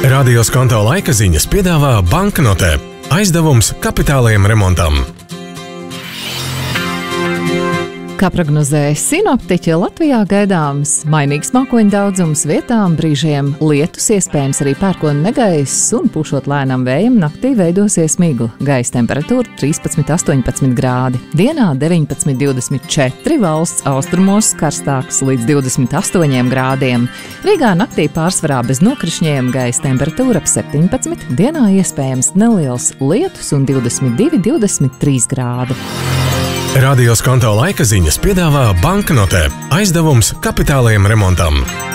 Radio Skonto laika ziņas piedāvā banknotē. Aizdevums kapitālajam remontam. Kā prognozēja sinoptiķi, Latvijā gaidāms mainīgs mākoņu daudzums, vietām brīžiem lietus, iespējams arī pērkona negaiss un pušot lēnam vējam naktī veidosies migla. Gaisa temperatūra 13–18 grādi. Dienā 19–24, valsts austrumos karstāks līdz 28 grādiem. Rīgā naktī pārsvarā bez nokrišņiem, gaisa temperatūra ap 17, dienā iespējams neliels lietus un 22–23 grādi. Radio Skonto laika ziņas piedāvā banknotē. Aizdevums kapitālajam remontam.